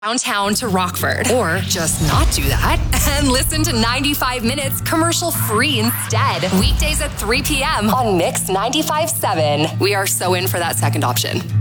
downtown to Rockford, or just not do that and listen to 95 Minutes commercial free instead. Weekdays at 3 p.m. on Mix 95.7. We are so in for that second option.